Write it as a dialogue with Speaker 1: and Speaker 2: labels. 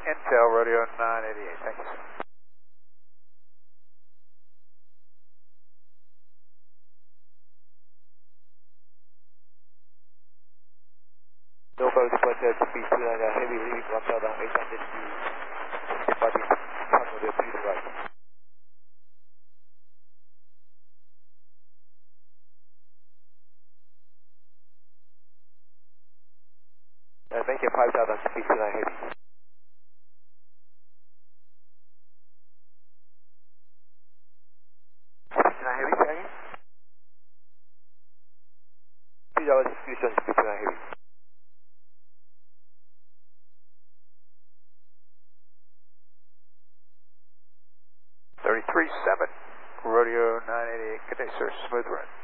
Speaker 1: Intel, Rodeo 988. Thank you, sir.
Speaker 2: Local departure speed 29 heavy leaving 1800 feet. Departing Hanoi, please right. Make it 5000 speed 29 heavy. 59 heavy, say again? 3 hours execution speed 29 heavy.
Speaker 1: 33.7, Rodeo 988. Good day, sir. Smooth run.